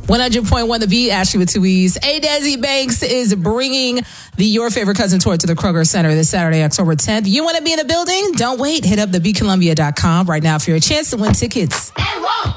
100.1 The Beat, Ashley with 2 E's. Desi Banks is bringing the Your Favorite Cousin tour to the Kroger Center this Saturday, October 10th. You want to be in the building? Don't wait. Hit up thebeatcolumbia.com right now for your chance to win tickets.